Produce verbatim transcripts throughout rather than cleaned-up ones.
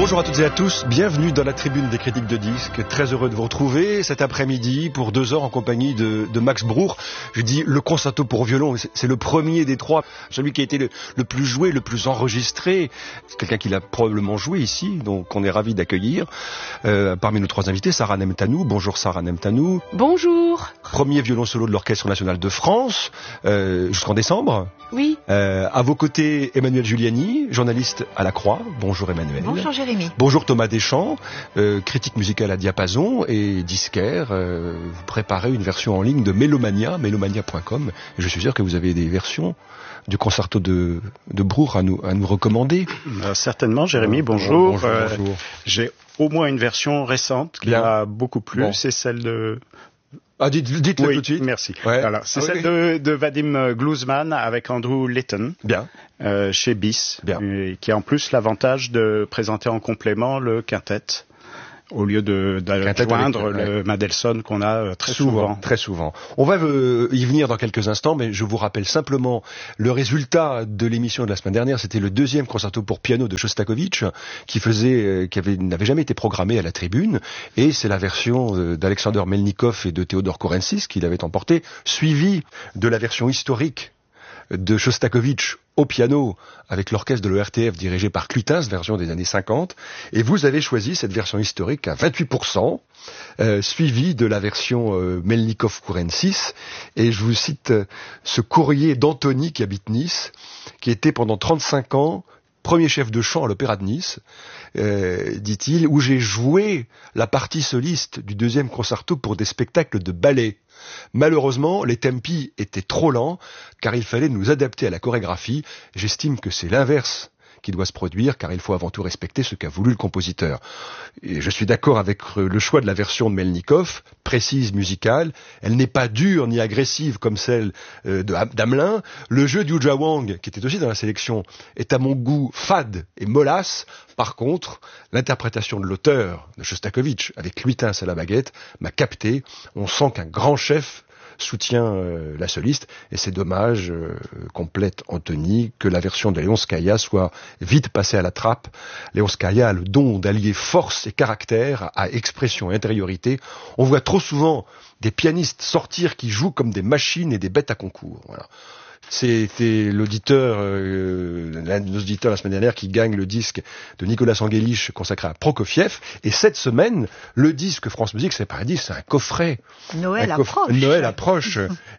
Bonjour à toutes et à tous, bienvenue dans la tribune des critiques de disques. Très heureux de vous retrouver cet après-midi pour deux heures en compagnie de, de Max Bruch. Je dis le concerto pour violon, c'est, c'est le premier des trois, celui qui a été le, le plus joué, le plus enregistré. C'est quelqu'un qui l'a probablement joué ici, donc on est ravis d'accueillir. Euh, parmi nos trois invités, Sarah Nemtanou. Bonjour Sarah Nemtanou. Bonjour. Premier violon solo de l'Orchestre national de France, euh, jusqu'en décembre. Oui. Euh, à vos côtés, Emmanuel Giuliani, journaliste à La Croix. Bonjour Emmanuel. Bonjour Jérémy. Bonjour Thomas Deschamps, euh, critique musicale à Diapason et disquaire. Euh, vous préparez une version en ligne de Mélomania, mélomania point com. Je suis sûr que vous avez des versions du concerto de, de Bruch à nous, à nous recommander. Euh, certainement, Jérémy, bonjour. Bonjour, euh, bonjour. J'ai au moins une version récente qui Bien. m'a beaucoup plu, Bon. c'est celle de... Ah, dites, dites-le oui, tout de suite. merci. Ouais. Voilà, c'est Ah, celle oui. de, de Vadim Gluzman avec Andrew Litton. Bien. Euh, chez Bis, Bien. euh, qui a en plus l'avantage de présenter en complément le quintet, au lieu de, de Quintet joindre avec, le ouais. Mendelssohn qu'on a euh, très souvent. Très souvent. On va euh, y venir dans quelques instants, mais je vous rappelle simplement le résultat de l'émission de la semaine dernière. C'était le deuxième concerto pour piano de Shostakovich, qui faisait, euh, qui avait, n'avait jamais été programmé à la tribune, et c'est la version euh, d'Alexander Melnikov et de Theodor Korensis qui l'avait emporté, suivie de la version historique de Shostakovich au piano avec l'orchestre de l'O R T F dirigé par Clutins, version des années cinquante, et vous avez choisi cette version historique à vingt-huit pour cent, euh, suivie de la version euh, Melnikov-Korensis, et je vous cite euh, ce courrier d'Anthony qui habite Nice, qui était pendant trente-cinq ans premier chef de chant à l'Opéra de Nice, euh, dit-il, où j'ai joué la partie soliste du deuxième concerto pour des spectacles de ballet. Malheureusement, les tempi étaient trop lents, car il fallait nous adapter à la chorégraphie. J'estime que c'est l'inverse qui doit se produire, car il faut avant tout respecter ce qu'a voulu le compositeur. Et je suis d'accord avec le choix de la version de Melnikov, précise, musicale. Elle n'est pas dure ni agressive comme celle euh, de d'Hamelin. Le jeu du Uja Wang, qui était aussi dans la sélection, est à mon goût fade et mollasse. Par contre, l'interprétation de l'auteur, de Shostakovich, avec Clutins à la baguette, m'a capté. On sent qu'un grand chef soutient euh, la soliste, et c'est dommage, euh, complète Anthony, que la version de Leonskaya soit vite passée à la trappe. Leonskaya a le don d'allier force et caractère à expression et intériorité. On voit trop souvent des pianistes sortir qui jouent comme des machines et des bêtes à concours. Voilà. C'était l'auditeur, euh, l'un de nos auditeurs la semaine dernière qui gagne le disque de Nicolas Angelich consacré à Prokofiev. Et cette semaine, le disque France Musique, c'est pas dit, c'est un coffret. Noël un coffre, approche. Noël approche.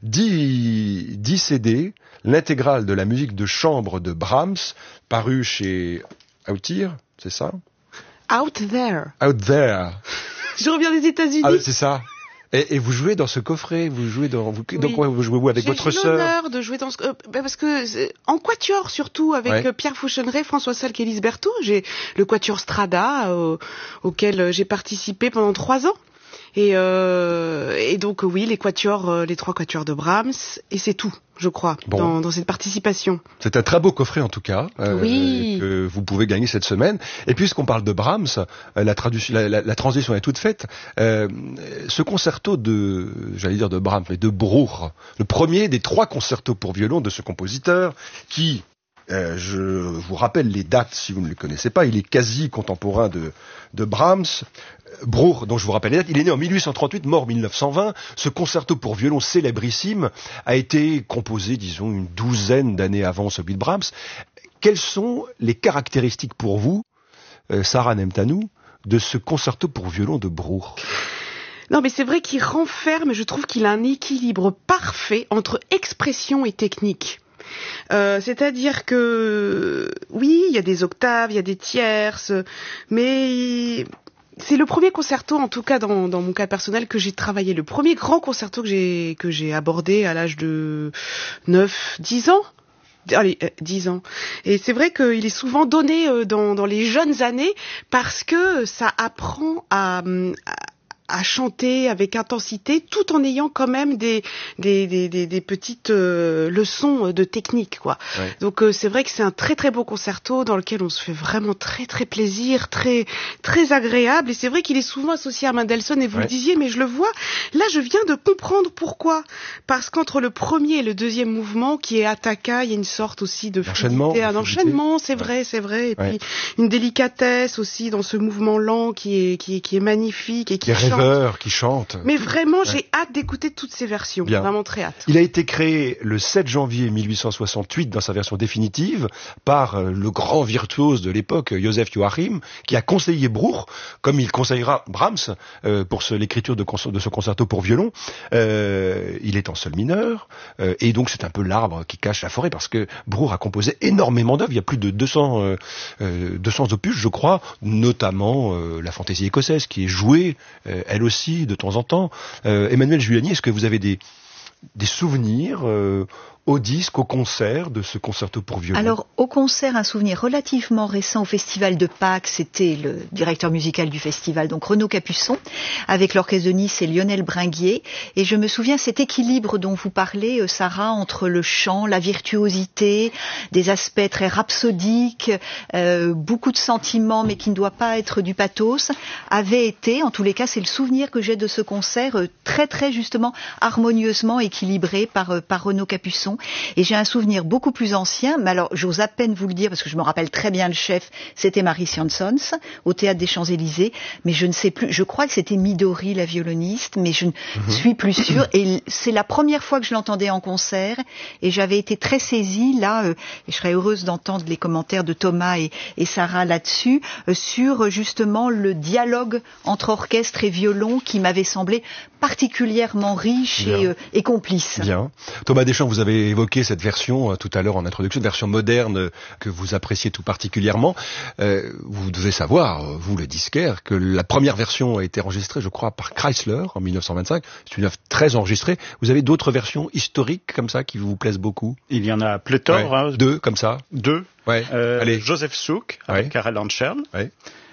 dix, dix C D, l'intégrale de la musique de chambre de Brahms, paru chez Autir, c'est ça? Out there. Out There. Je reviens des États-Unis. Ah, c'est ça. Et, et vous jouez dans ce coffret, vous jouez dans, vous, Oui. dans quoi vous jouez vous avec J'ai votre j'ai sœur? l'honneur de jouer dans ce, euh, bah, parce que euh, en quatuor surtout avec Ouais. euh, Pierre Fouchonneret, François Salk et Lise Berthaud. J'ai le quatuor Strada euh, auquel euh, j'ai participé pendant trois ans. Et, euh, et donc euh, oui, les quatuors, euh, les trois quatuors de Brahms, et c'est tout, je crois, Bon. dans, dans cette participation. C'est un très beau coffret en tout cas, euh, Oui. que vous pouvez gagner cette semaine. Et puisqu'on parle de Brahms, euh, la, tradu- la, la, la transition est toute faite. Euh, ce concerto de, j'allais dire de Brahms, mais de Bruch, le premier des trois concertos pour violon de ce compositeur, qui, euh, je vous rappelle les dates si vous ne le connaissez pas, il est quasi contemporain de, de Brahms. Bruch, dont je vous rappelle les dates, il est né en mille huit cent trente-huit, mort mille neuf cent vingt. Ce concerto pour violon célébrissime a été composé, disons, une douzaine d'années avant celui de Brahms. Quelles sont les caractéristiques pour vous, euh, Sarah Nemtanou, de ce concerto pour violon de Bruch? Non, mais c'est vrai qu'il renferme, je trouve qu'il a un équilibre parfait entre expression et technique. Euh, c'est-à-dire que, oui, il y a des octaves, il y a des tierces, mais c'est le premier concerto, en tout cas dans, dans mon cas personnel, que j'ai travaillé. Le premier grand concerto que j'ai, que j'ai abordé à l'âge de neuf, dix ans. Allez, euh, dix ans. Et c'est vrai qu'il est souvent donné euh, dans, dans les jeunes années parce que ça apprend à, à à chanter avec intensité, tout en ayant quand même des des des des, des petites euh, leçons de technique, quoi. Ouais. Donc euh, c'est vrai que c'est un très très beau concerto dans lequel on se fait vraiment très très plaisir, très très agréable. Et c'est vrai qu'il est souvent associé à Mendelssohn. Et vous ouais. le disiez, mais je le vois. Là, je viens de comprendre pourquoi. Parce qu'entre le premier et le deuxième mouvement, qui est Attacca, il y a une sorte aussi de fluidité, un enchaînement. C'est vrai, ouais. c'est vrai. Et ouais. puis une délicatesse aussi dans ce mouvement lent qui est qui est qui est magnifique et qui Les rêveurs qui chantent. Mais vraiment, ouais. j'ai hâte d'écouter toutes ces versions. Bien. Vraiment très hâte. Il a été créé le sept janvier mille huit cent soixante-huit dans sa version définitive par le grand virtuose de l'époque, Joseph Joachim, qui a conseillé Bruch, comme il conseillera Brahms euh, pour ce, l'écriture de, de ce concerto pour violon. Euh, il est en sol mineur euh, et donc c'est un peu l'arbre qui cache la forêt parce que Bruch a composé énormément d'œuvres. Il y a plus de deux cents, euh, euh, deux cents opus, je crois, notamment euh, la fantaisie écossaise qui est jouée euh, elle aussi de temps en temps. Euh, Emmanuel Giuliani, est-ce que vous avez des, des souvenirs euh, au disque, au concert de ce concerto pour violon? Alors, au concert, un souvenir relativement récent au Festival de Pâques, c'était le directeur musical du festival, donc Renaud Capuçon, avec l'Orchestre de Nice et Lionel Bringuier. Et je me souviens cet équilibre dont vous parlez, Sarah, entre le chant, la virtuosité, des aspects très rhapsodiques, euh, beaucoup de sentiments, mais qui ne doit pas être du pathos, avait été, en tous les cas, c'est le souvenir que j'ai de ce concert, euh, très très justement harmonieusement équilibré par, euh, par Renaud Capuçon. Et j'ai un souvenir beaucoup plus ancien, mais alors j'ose à peine vous le dire parce que je me rappelle très bien le chef, c'était Marie Jansons au Théâtre des Champs-Élysées, mais je ne sais plus, je crois que c'était Midori la violoniste, mais je ne mmh. suis plus sûre. Et c'est la première fois que je l'entendais en concert et j'avais été très saisie là, euh, et je serais heureuse d'entendre les commentaires de Thomas et, et Sarah là-dessus, euh, sur justement le dialogue entre orchestre et violon qui m'avait semblé particulièrement riche et, euh, et complice. Bien. Thomas Deschamps, vous avez évoqué cette version euh, tout à l'heure en introduction, une version moderne euh, que vous appréciez tout particulièrement. Euh, vous devez savoir, euh, vous le disquaire, que la première version a été enregistrée, je crois, par Chrysler en mille neuf cent vingt-cinq. C'est une œuvre très enregistrée. Vous avez d'autres versions historiques comme ça qui vous plaisent beaucoup? Il y en a pléthore. Ouais. Hein. Deux comme ça. Deux. Ouais. Euh, Allez. Joseph Suk avec ouais. Karel Anchern. Ouais.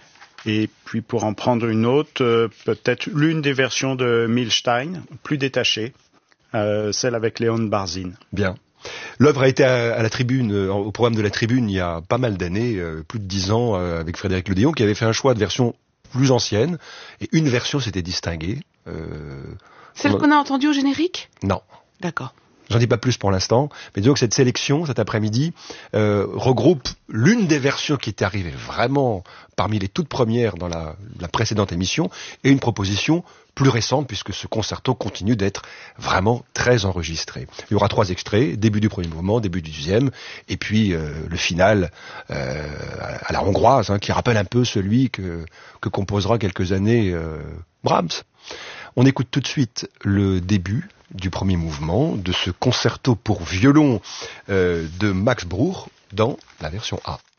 Et puis pour en prendre une autre, euh, peut-être l'une des versions de Milstein, plus détachée, euh, celle avec Léon Barzin. Bien. L'œuvre a été à, à la tribune, euh, au programme de la tribune il y a pas mal d'années, euh, plus de dix ans, euh, avec Frédéric Ledéon, qui avait fait un choix de version plus ancienne, et une version s'était distinguée. Euh, Celle qu'on a entendue au générique ? Non. D'accord. J'en dis pas plus pour l'instant, mais disons que cette sélection, cet après-midi, euh, regroupe l'une des versions qui était arrivée vraiment parmi les toutes premières dans la, la précédente émission, et une proposition plus récente, puisque ce concerto continue d'être vraiment très enregistré. Il y aura trois extraits, début du premier mouvement, début du deuxième, et puis euh, le final euh, à la hongroise, hein, qui rappelle un peu celui que, que composera quelques années euh, Brahms. On écoute tout de suite le début du premier mouvement de ce concerto pour violon euh, de Max Bruch dans la version A.